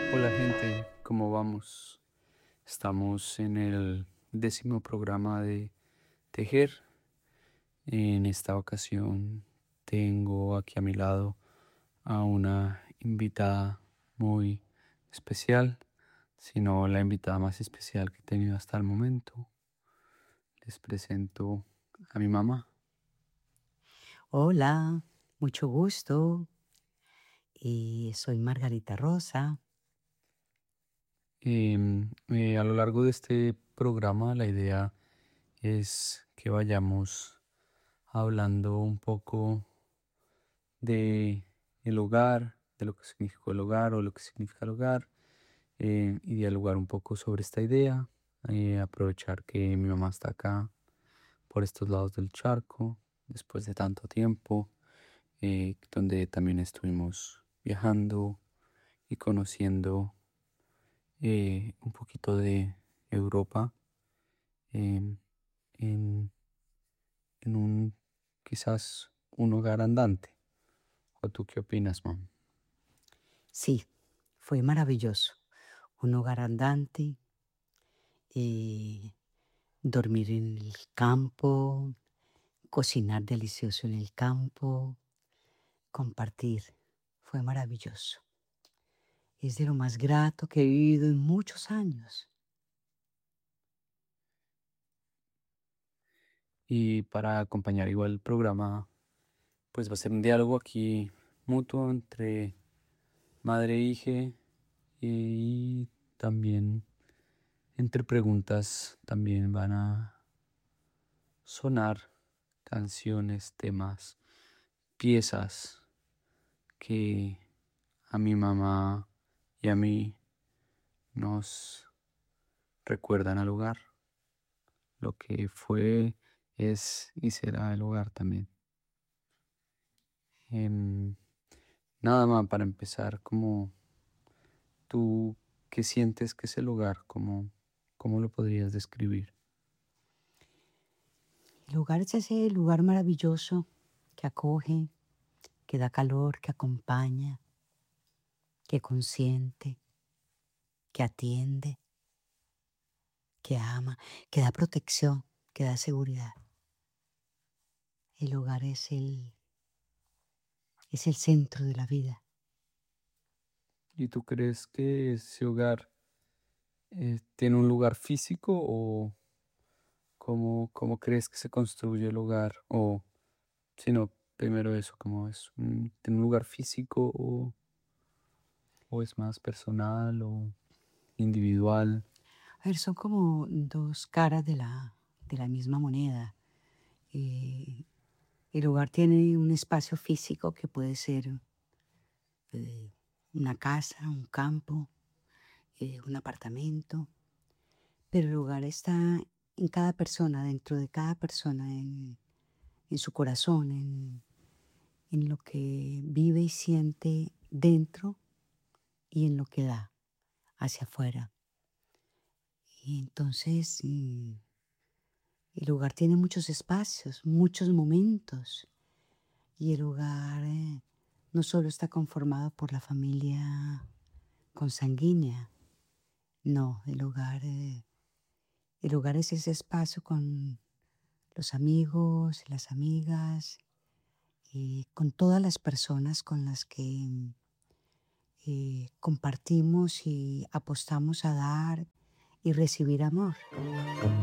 Hola gente, ¿cómo vamos? Estamos en el 10º programa de Tejer. En esta ocasión tengo aquí a mi lado a una invitada muy especial, si no la invitada más especial que he tenido hasta el momento. Les presento a mi mamá. Hola, mucho gusto. Soy Margarita Rosa. A lo largo de este programa la idea es que vayamos hablando un poco de el hogar, de lo que significó el hogar o lo que significa el hogar, y dialogar un poco sobre esta idea, aprovechar que mi mamá está acá por estos lados del charco, después de tanto tiempo, donde también estuvimos viajando y conociendo un poquito de Europa, em, en, en un quizás un hogar andante. ¿O tú qué opinas, mam? Sí, fue maravilloso. Un hogar andante, eh, dormir en el campo, cocinar delicioso en el campo, compartir. Fue maravilloso. Es de lo más grato que he vivido en muchos años. Y para acompañar igual el programa, pues va a ser un diálogo aquí mutuo entre madre e hija, y también entre preguntas también van a sonar canciones, temas, piezas que a mi mamá y a mí nos recuerdan al hogar, lo que fue, es y será el hogar también. Em, Nada más para empezar, como tú, ¿qué sientes que es el hogar? ¿Cómo lo podrías describir? El hogar es ese lugar maravilloso que acoge, que da calor, que acompaña, que consiente, que atiende, que ama, que da protección, que da seguridad. El hogar es el centro de la vida. ¿Y tú crees que ese hogar tiene un lugar físico o cómo crees que se construye el hogar? O, si no, primero eso, ¿cómo es? ¿Tiene un lugar físico o es más personal o individual? A ver, son como dos caras de la misma moneda. Eh, el hogar tiene un espacio físico que puede ser eh, una casa, un campo, un apartamento, pero el hogar está en cada persona, dentro de cada persona, en su corazón, en lo que vive y siente dentro y en lo que da hacia afuera. Y entonces el hogar tiene muchos espacios, muchos momentos. Y el hogar no solo está conformado por la familia consanguínea, no, el hogar es ese espacio con los amigos, las amigas, y con todas las personas con las que compartimos y apostamos a dar y recibir amor.